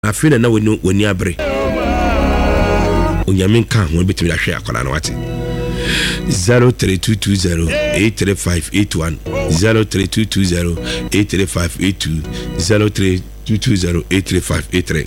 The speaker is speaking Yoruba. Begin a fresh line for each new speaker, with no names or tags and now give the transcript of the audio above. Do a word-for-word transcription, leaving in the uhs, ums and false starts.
afina na woni woni abre onyamin kan ho betimi da hwe akola na wate zero three two two zero eight three five eight one zero three two two zero eight three five eight two zero three two two zero eight three five eight three.